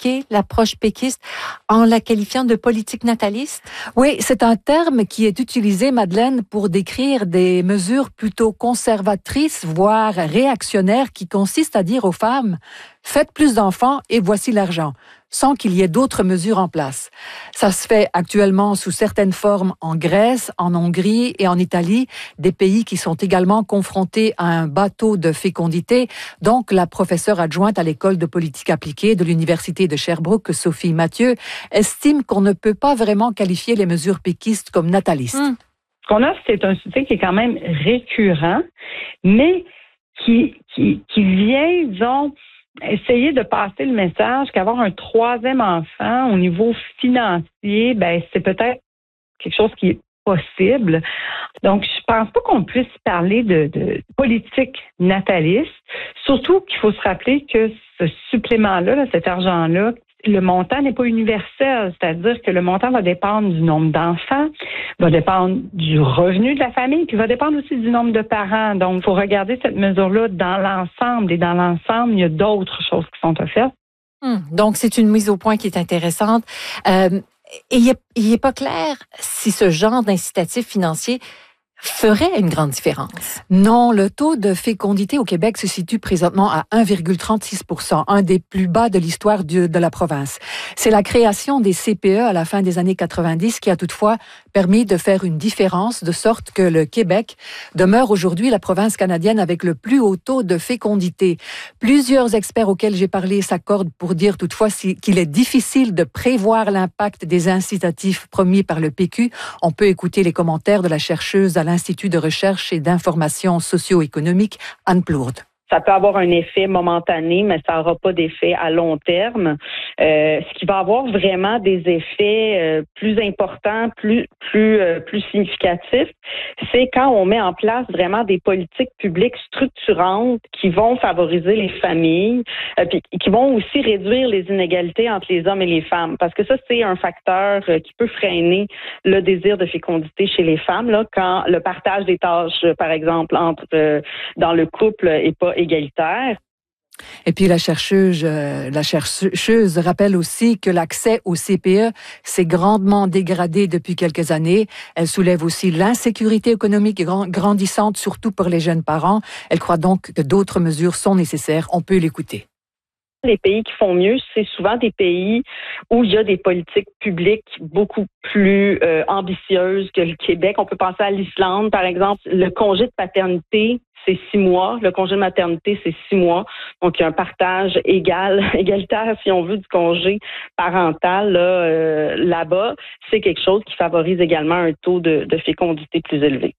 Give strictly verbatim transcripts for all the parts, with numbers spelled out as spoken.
critiqué l'approche péquiste en la qualifiant de politique nataliste? Oui, c'est un terme qui est utilisé, Madeleine, pour décrire des mesures plutôt conservatrices, voire réactionnaires, qui consistent à dire aux femmes « faites plus d'enfants et voici l'argent », sans qu'il y ait d'autres mesures en place. Ça se fait actuellement sous certaines formes en Grèce, en Hongrie et en Italie, des pays qui sont également confrontés à un bas taux de fécondité. Donc, la professeure adjointe à l'école de politique appliquée de l'Université de Sherbrooke, Sophie Mathieu, estime qu'on ne peut pas vraiment qualifier les mesures péquistes comme natalistes. Mmh. Ce qu'on a, c'est un sujet qui est quand même récurrent, mais qui, qui, qui vient, disons, essayer de passer le message qu'avoir un troisième enfant au niveau financier, ben c'est peut-être quelque chose qui est possible. Donc, je pense pas qu'on puisse parler de, de politique nataliste, surtout qu'il faut se rappeler que ce supplément-là, là, cet argent-là, le montant n'est pas universel, c'est-à-dire que le montant va dépendre du nombre d'enfants, va dépendre du revenu de la famille, puis va dépendre aussi du nombre de parents. Donc, il faut regarder cette mesure-là dans l'ensemble. Et dans l'ensemble, il y a d'autres choses qui sont offertes. Hum, donc, c'est une mise au point qui est intéressante. Euh, et il n'est pas clair si ce genre d'incitatif financier ferait une grande différence. Non, le taux de fécondité au Québec se situe présentement à un virgule trente-six pour cent, un des plus bas de l'histoire de, de la province. C'est la création des C P E à la fin des années quatre-vingt-dix qui a toutefois permis de faire une différence, de sorte que le Québec demeure aujourd'hui la province canadienne avec le plus haut taux de fécondité. Plusieurs experts auxquels j'ai parlé s'accordent pour dire toutefois qu'il est difficile de prévoir l'impact des incitatifs promis par le P Q. On peut écouter les commentaires de la chercheuse à l'Institut de recherche et d'information socio-économique, Anne Plourde. Ça peut avoir un effet momentané, mais ça n'aura pas d'effet à long terme. Euh, ce qui va avoir vraiment des effets euh, plus importants, plus plus euh, plus significatifs, c'est quand on met en place vraiment des politiques publiques structurantes qui vont favoriser les familles, euh, puis qui vont aussi réduire les inégalités entre les hommes et les femmes. Parce que ça, c'est un facteur euh, qui peut freiner le désir de fécondité chez les femmes, là, quand le partage des tâches, par exemple, entre euh, dans le couple est pas égalitaire. Et puis la chercheuse, euh, la chercheuse rappelle aussi que l'accès au C P E s'est grandement dégradé depuis quelques années. Elle soulève aussi l'insécurité économique grandissante, surtout pour les jeunes parents. Elle croit donc que d'autres mesures sont nécessaires. On peut l'écouter. Les pays qui font mieux, c'est souvent des pays où il y a des politiques publiques beaucoup plus euh, ambitieuses que le Québec. On peut penser à l'Islande, par exemple. Le congé de paternité, c'est six mois. Le congé de maternité, c'est six mois. Donc, il y a un partage égal, égalitaire, si on veut, du congé parental là, euh, là-bas. C'est quelque chose qui favorise également un taux de, de fécondité plus élevé.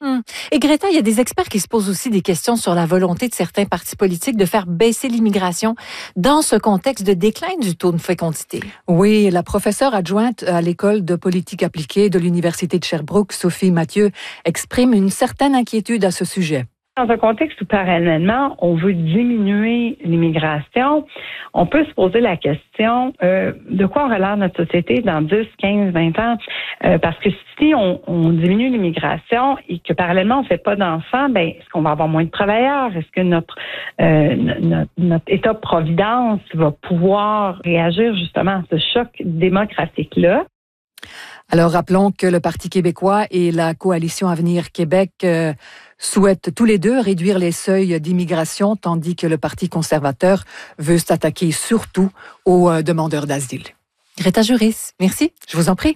Et Greta, il y a des experts qui se posent aussi des questions sur la volonté de certains partis politiques de faire baisser l'immigration dans ce contexte de déclin du taux de fécondité. Oui, la professeure adjointe à l'école de politique appliquée de l'Université de Sherbrooke, Sophie Mathieu, exprime une certaine inquiétude à ce sujet. Dans un contexte où, parallèlement, on veut diminuer l'immigration, on peut se poser la question euh, de quoi aura l'air notre société dans dix, quinze, vingt ans? Euh, parce que si on, on diminue l'immigration et que, parallèlement, on ne fait pas d'enfants, ben est-ce qu'on va avoir moins de travailleurs? Est-ce que notre, euh, notre, notre État-providence va pouvoir réagir justement à ce choc démographique-là? Alors, rappelons que le Parti québécois et la Coalition Avenir Québec euh, souhaitent tous les deux réduire les seuils d'immigration, tandis que le Parti conservateur veut s'attaquer surtout aux euh, demandeurs d'asile. Greta Juris, merci. Je vous en prie.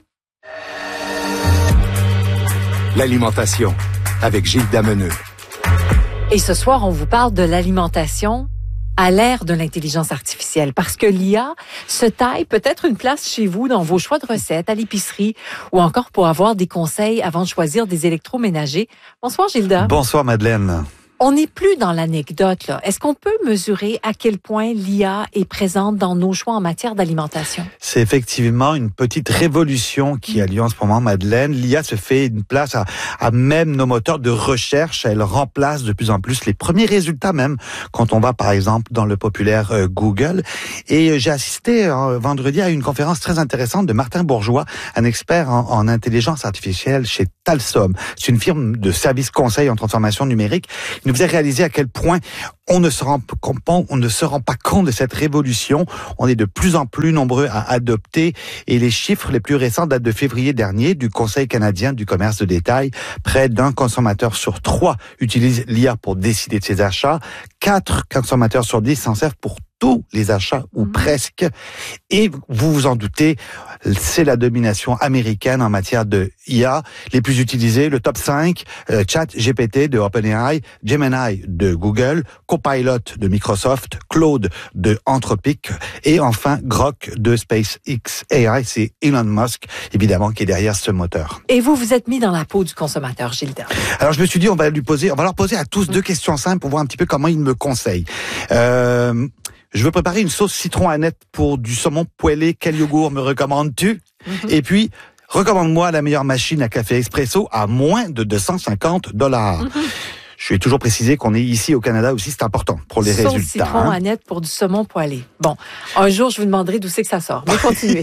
L'alimentation, avec Gilles Dameneux. Et ce soir, on vous parle de l'alimentation à l'ère de l'intelligence artificielle, parce que l'I A se taille peut-être une place chez vous dans vos choix de recettes, à l'épicerie, ou encore pour avoir des conseils avant de choisir des électroménagers. Bonsoir Gilda. Bonsoir Madeleine. On n'est plus dans l'anecdote, là. Est-ce qu'on peut mesurer à quel point l'I A est présente dans nos choix en matière d'alimentation? C'est effectivement une petite révolution qui a lieu en ce moment, Madeleine. L'I A se fait une place à, à même nos moteurs de recherche. Elle remplace de plus en plus les premiers résultats, même quand on va, par exemple, dans le populaire euh, Google. Et euh, j'ai assisté euh, vendredi à une conférence très intéressante de Martin Bourgeois, un expert en, en intelligence artificielle chez Talsom. C'est une firme de services conseils en transformation numérique. Il nous faisait réaliser à quel point on ne se rend, on ne se rend pas compte de cette révolution. On est de plus en plus nombreux à adopter et les chiffres les plus récents datent de février dernier du Conseil canadien du commerce de détail. Près d'un consommateur sur trois utilise l'I A pour décider de ses achats. Quatre consommateurs sur dix s'en servent pour tous les achats ou mmh. presque. Et vous vous en doutez, c'est la domination américaine en matière de I A. Les plus utilisés, le top cinq, euh, ChatGPT de OpenAI, Gemini de Google, Copilot de Microsoft, Claude de Anthropic et enfin Grok de SpaceX A I. C'est Elon Musk, évidemment, qui est derrière ce moteur. Et vous, vous êtes mis dans la peau du consommateur, Gilda. Alors, je me suis dit, on va lui poser, on va leur poser à tous mmh. deux questions simples pour voir un petit peu comment ils me conseillent. Euh, Je veux préparer une sauce citron Annette pour du saumon poêlé. Quel yogourt me recommandes-tu? Mm-hmm. Et puis, recommande-moi la meilleure machine à café expresso à moins de deux cent cinquante dollars. Mm-hmm. Je vais toujours préciser qu'on est ici au Canada aussi, c'est important pour les Sauce résultats. Citron hein. Annette pour du saumon poêlé. Bon, un jour, je vous demanderai d'où c'est que ça sort. Mais continuez.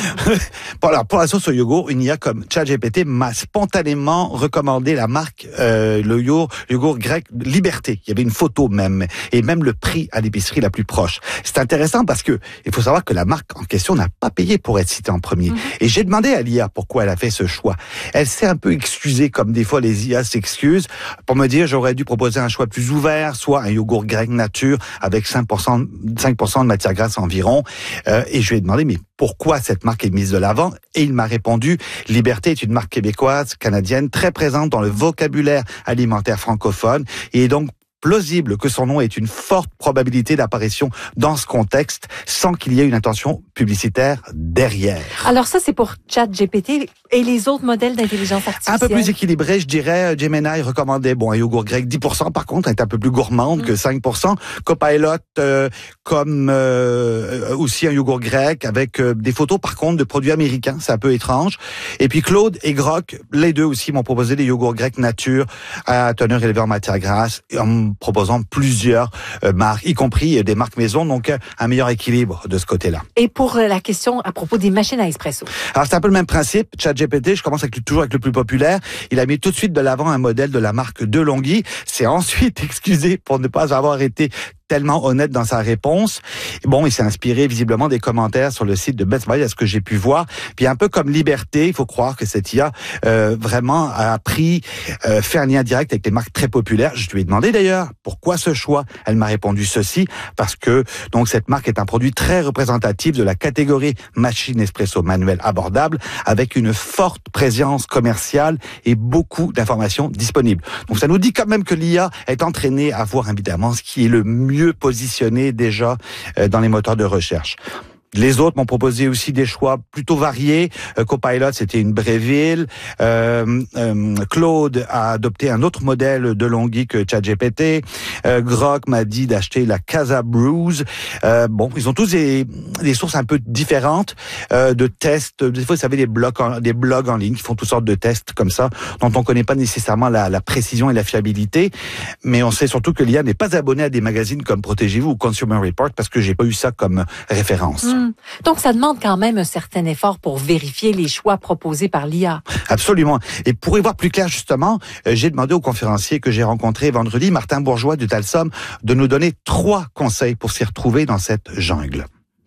Bon, alors, pour la sauce au yogourt, une I A comme ChatGPT m'a spontanément recommandé la marque, euh, le yogourt, yogourt grec Liberté. Il y avait une photo même, et même le prix à l'épicerie la plus proche. C'est intéressant parce que il faut savoir que la marque en question n'a pas payé pour être citée en premier. Mm-hmm. Et j'ai demandé à l'I A pourquoi elle a fait ce choix. Elle s'est un peu excusée, comme des fois les I A s'excusent, pour me dire j'aurais dû proposer un choix plus ouvert, soit un yogourt grec nature avec cinq pour cent, cinq pour cent de matière grasse environ. Euh, et je lui ai demandé, mais pourquoi cette marque est mise de l'avant? Et il m'a répondu, Liberté est une marque québécoise, canadienne, très présente dans le vocabulaire alimentaire francophone et est donc plausible que son nom ait une forte probabilité d'apparition dans ce contexte sans qu'il y ait une intention publicitaire derrière. Alors ça, c'est pour ChatGPT et les autres modèles d'intelligence artificielle? Un peu plus équilibré, je dirais. Gemini recommandait bon un yogourt grec dix pour cent, par contre, est un peu plus gourmande mmh. que cinq pour cent. Copilot, euh, comme euh, aussi un yogourt grec avec euh, des photos, par contre, de produits américains. C'est un peu étrange. Et puis Claude et Grok, les deux aussi m'ont proposé des yogourts grecs nature à teneur élevée en matière grasse et en proposant plusieurs euh, marques, y compris euh, des marques maison, donc euh, un meilleur équilibre de ce côté-là. Et pour euh, la question à propos des machines à espresso? Alors, c'est un peu le même principe. ChatGPT, je commence avec, toujours avec le plus populaire. Il a mis tout de suite de l'avant un modèle de la marque DeLonghi. C'est ensuite excusé pour ne pas avoir été tellement honnête dans sa réponse. Bon, il s'est inspiré visiblement des commentaires sur le site de Best Buy, à ce que j'ai pu voir. Puis un peu comme Liberté, il faut croire que cette I A euh, vraiment a appris, euh, fait un lien direct avec les marques très populaires. Je lui ai demandé d'ailleurs pourquoi ce choix. Elle m'a répondu ceci, parce que donc cette marque est un produit très représentatif de la catégorie machine espresso manuelle abordable, avec une forte présence commerciale et beaucoup d'informations disponibles. Donc ça nous dit quand même que l'I A est entraînée à voir évidemment ce qui est le mieux mieux positionné déjà euh, dans les moteurs de recherche. Les autres m'ont proposé aussi des choix plutôt variés. Euh, Copilot, c'était une Breville. Euh, euh, Claude a adopté un autre modèle de Longhi que ChatGPT. Euh, Grok m'a dit d'acheter la Casa Brews. Euh, bon, ils ont tous des, des sources un peu différentes euh, de tests. Des fois, vous savez, des blogs, en, des blogs en ligne qui font toutes sortes de tests comme ça, dont on ne connaît pas nécessairement la, la précision et la fiabilité. Mais on sait surtout que l'I A n'est pas abonné à des magazines comme Protégez-vous ou Consumer Report, parce que j'ai pas eu ça comme référence. Mmh. Donc, ça demande quand même un certain effort pour vérifier les choix proposés par l'I A. Absolument. Et pour y voir plus clair, justement, euh, j'ai demandé au conférencier que j'ai rencontré vendredi, Martin Bourgeois de Talsom, de nous donner trois conseils pour s'y retrouver dans cette jungle.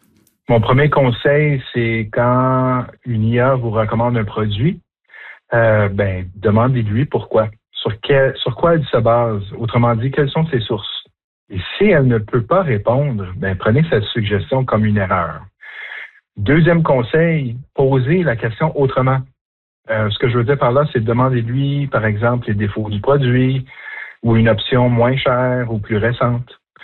Mon premier conseil, c'est quand une I A vous recommande un produit, euh, ben, demandez-lui pourquoi. Sur, quel, sur quoi elle se base? Autrement dit, quelles sont ses sources? Et si elle ne peut pas répondre, ben, prenez cette suggestion comme une erreur. Deuxième conseil, posez la question autrement. Euh, ce que je veux dire par là, c'est demander-lui, par exemple, les défauts du produit ou une option moins chère ou plus récente.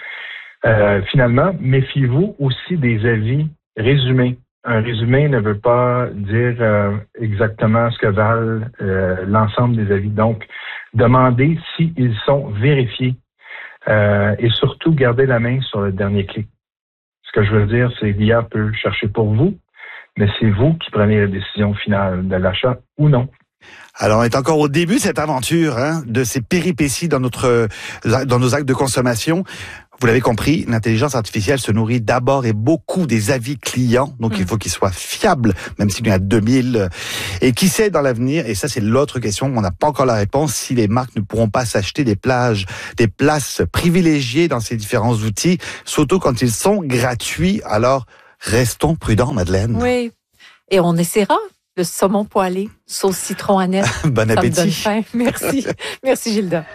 Euh, finalement, méfiez-vous aussi des avis résumés. Un résumé ne veut pas dire euh, exactement ce que valent euh, l'ensemble des avis. Donc, demandez s'ils sont vérifiés. Euh, et surtout, gardez la main sur le dernier clic. Ce que je veux dire, c'est que l'I A peut chercher pour vous, mais c'est vous qui prenez la décision finale de l'achat ou non. Alors, on est encore au début de cette aventure, hein, de ces péripéties dans notre, dans nos actes de consommation. Vous l'avez compris, l'intelligence artificielle se nourrit d'abord et beaucoup des avis clients. Donc, mmh. il faut qu'ils soient fiables, même s'il y en a deux mille. Et qui sait dans l'avenir, et ça, c'est l'autre question, on n'a pas encore la réponse, si les marques ne pourront pas s'acheter des plages, des places privilégiées dans ces différents outils, surtout quand ils sont gratuits. Alors, restons prudents, Madeleine. Oui. Et on essaiera le saumon poêlé, sauce citron aneth. Bon appétit. Ça me donne faim. Merci. Merci, Gilda.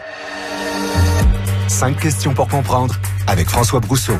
Cinq questions pour comprendre avec François Brousseau.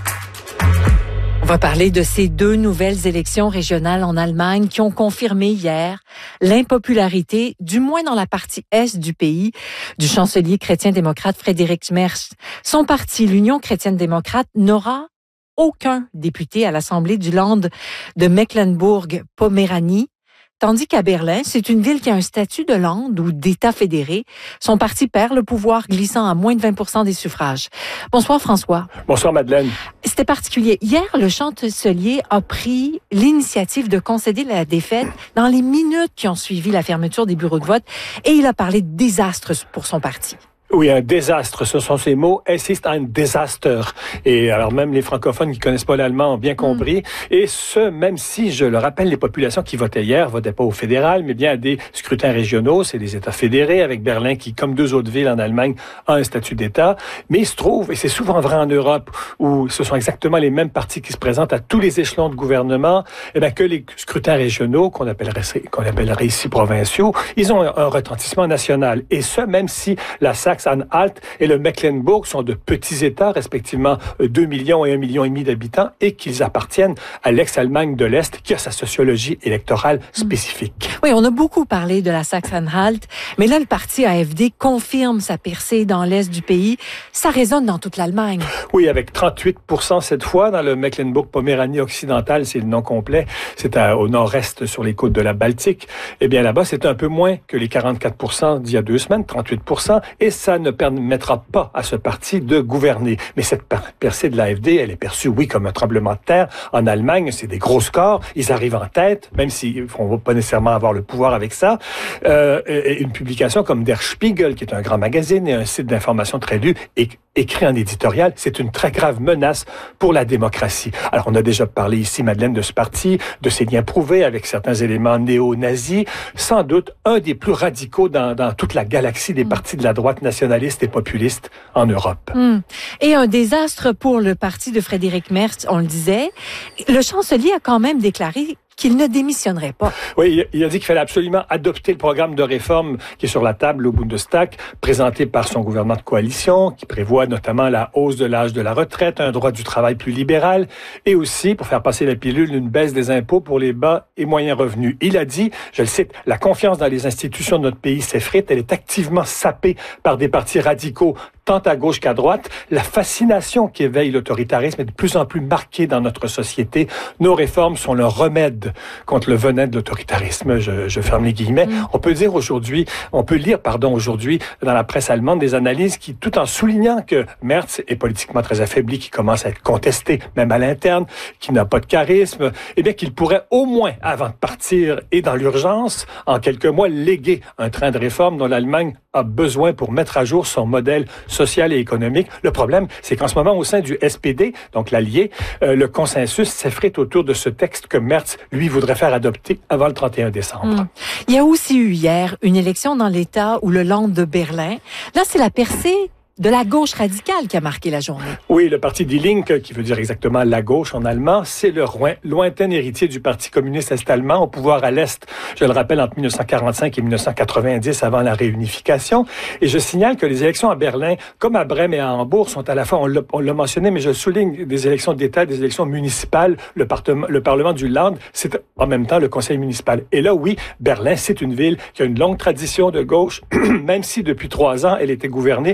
On va parler de ces deux nouvelles élections régionales en Allemagne qui ont confirmé hier l'impopularité, du moins dans la partie est du pays, du chancelier chrétien-démocrate Friedrich Merz. Son parti, l'Union chrétienne-démocrate, n'aura aucun député à l'Assemblée du Land de Mecklembourg-Poméranie. Tandis qu'à Berlin, c'est une ville qui a un statut de Land ou d'État fédéré. Son parti perd le pouvoir, glissant à moins de vingt pour cent des suffrages. Bonsoir François. Bonsoir Madeleine. C'était particulier. Hier, le chancelier a pris l'initiative de concéder la défaite dans les minutes qui ont suivi la fermeture des bureaux de vote et il a parlé de désastre pour son parti. Oui, un désastre, ce sont ces mots. Es ist ein Desaster. Et alors même les francophones qui connaissent pas l'allemand ont bien compris. Mm. Et ce, même si, je le rappelle, les populations qui votaient hier votaient pas au fédéral, mais bien à des scrutins régionaux. C'est des États fédérés, avec Berlin qui, comme deux autres villes en Allemagne, a un statut d'État. Mais il se trouve, et c'est souvent vrai en Europe, où ce sont exactement les mêmes partis qui se présentent à tous les échelons de gouvernement, eh bien que les scrutins régionaux, qu'on appellerait, qu'on appellerait ici provinciaux, ils ont un, un retentissement national. Et ce, même si la Saxe-Anhalt et le Mecklembourg sont de petits États, respectivement deux millions et un million et demi d'habitants, et qu'ils appartiennent à l'ex-Allemagne de l'Est, qui a sa sociologie électorale spécifique. Oui, on a beaucoup parlé de la Saxe-Anhalt, mais là, le parti A F D confirme sa percée dans l'Est du pays. Ça résonne dans toute l'Allemagne. Oui, avec trente-huit pour cent cette fois, dans le Mecklembourg-Poméranie occidental, c'est le nom complet, c'est à, au nord-est sur les côtes de la Baltique. Eh bien, là-bas, c'est un peu moins que les quarante-quatre pour cent d'il y a deux semaines, trente-huit pour cent, et ça ne permettra pas à ce parti de gouverner. Mais cette percée de l'A F D, elle est perçue, oui, comme un tremblement de terre. En Allemagne, c'est des gros scores. Ils arrivent en tête, même si on ne va pas nécessairement avoir le pouvoir avec ça. Euh, et une publication comme Der Spiegel, qui est un grand magazine et un site d'information très lu, et écrit en éditorial, c'est une très grave menace pour la démocratie. Alors, on a déjà parlé ici, Madeleine, de ce parti, de ses liens prouvés avec certains éléments néo-nazis, sans doute un des plus radicaux dans, dans toute la galaxie des partis de la droite nationaliste et populiste en Europe. Mmh. Et un désastre pour le parti de Friedrich Merz, on le disait. Le chancelier a quand même déclaré qu'il ne démissionnerait pas. Oui, il a dit qu'il fallait absolument adopter le programme de réforme qui est sur la table au Bundestag, présenté par son gouvernement de coalition, qui prévoit notamment la hausse de l'âge de la retraite, un droit du travail plus libéral, et aussi, pour faire passer la pilule, une baisse des impôts pour les bas et moyens revenus. Il a dit, je le cite, « La confiance dans les institutions de notre pays s'effrite, elle est activement sapée par des partis radicaux, tant à gauche qu'à droite. La fascination qui éveille l'autoritarisme est de plus en plus marquée dans notre société. Nos réformes sont le remède contre le venin de l'autoritarisme. » Je, je ferme les guillemets. Mm. On peut dire aujourd'hui, on peut lire, pardon, aujourd'hui dans la presse allemande des analyses qui, tout en soulignant que Merz est politiquement très affaibli, qui commence à être contesté, même à l'interne, qui n'a pas de charisme, eh bien qu'il pourrait au moins, avant de partir et dans l'urgence, en quelques mois, léguer un train de réforme dont l'Allemagne a besoin pour mettre à jour son modèle social et économique. Le problème, c'est qu'en ce moment, au sein du S P D, donc l'allié, euh, le consensus s'effrite autour de ce texte que Merz, lui, voudrait faire adopter avant le trente et un décembre. Mmh. Il y a aussi eu hier une élection dans l'État ou le Land de Berlin. Là, c'est la percée de la gauche radicale qui a marqué la journée. Oui, le parti Die Linke, qui veut dire exactement la gauche en allemand, c'est le lointain héritier du Parti communiste est-allemand, au pouvoir à l'Est, je le rappelle, entre dix-neuf cent quarante-cinq et dix-neuf cent quatre-vingt-dix, avant la réunification. Et je signale que les élections à Berlin, comme à Brême et à Hambourg, sont à la fois, on l'a, on l'a mentionné, mais je souligne, des élections d'État, des élections municipales. Le, partement, le Parlement du Land, c'est en même temps le conseil municipal. Et là, oui, Berlin, c'est une ville qui a une longue tradition de gauche, même si depuis trois ans, elle était gouvernée par un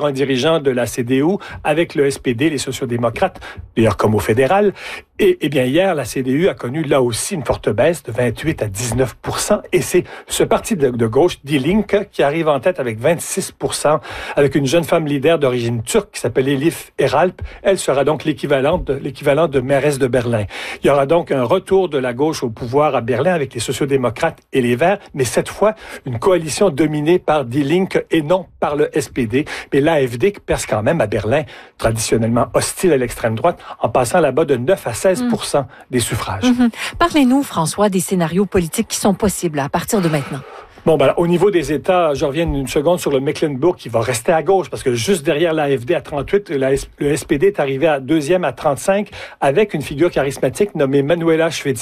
un dirigeant de la C D U avec le S P D, les sociaux-démocrates, d'ailleurs comme au fédéral. Et, eh bien, hier, la C D U a connu là aussi une forte baisse de vingt-huit à dix-neuf pour cent. Et c'est ce parti de, de gauche, Die Linke, qui arrive en tête avec vingt-six pour cent, avec une jeune femme leader d'origine turque qui s'appelle Elif Eralp. Elle sera donc l'équivalent de, l'équivalent de mairesse de Berlin. Il y aura donc un retour de la gauche au pouvoir à Berlin avec les sociaux-démocrates et les Verts, mais cette fois, une coalition dominée par Die Linke et non par le S P D. Mais l'A F D perce quand même à Berlin, traditionnellement hostile à l'extrême droite, en passant là-bas de neuf à seize pour cent des suffrages. Mm-hmm. Parlez-nous, François, des scénarios politiques qui sont possibles à partir de maintenant. Bon, ben, au niveau des États, je reviens une seconde sur le Mecklenburg qui va rester à gauche parce que juste derrière l'A F D à trente-huit, la, le S P D est arrivé à deuxième à trente-cinq avec une figure charismatique nommée Manuela Schwedin.